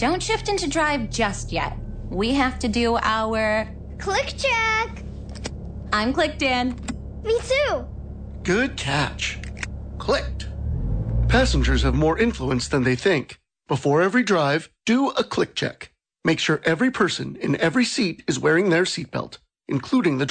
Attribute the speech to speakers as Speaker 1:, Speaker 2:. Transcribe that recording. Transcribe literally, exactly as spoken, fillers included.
Speaker 1: Don't shift into drive just yet. We have to do our...
Speaker 2: Click check.
Speaker 1: I'm clicked in.
Speaker 2: Me too.
Speaker 3: Good catch. Clicked. Passengers have more influence than they think. Before every drive, do a click check. Make sure every person in every seat is wearing their seatbelt, including the